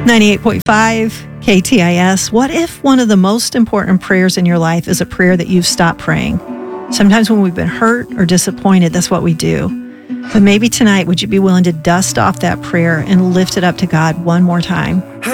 98.5 KTIS. What if one of the most important prayers in your life is a prayer that you've stopped praying? Sometimes when we've been hurt or disappointed, that's what we do. But maybe tonight, would you be willing to dust off that prayer and lift it up to God one more time?